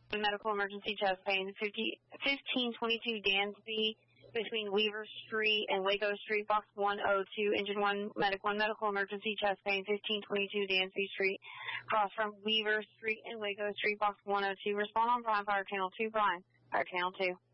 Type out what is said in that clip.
Medical emergency chest pain, 1522 Dansby between Weaver Street and Waco Street, box 102, engine 1 medical emergency chest pain, 1522 Dansby Street, across from Weaver Street and Waco Street, box 102. Respond on Prime, Fire Channel 2, Prime, Fire Channel 2.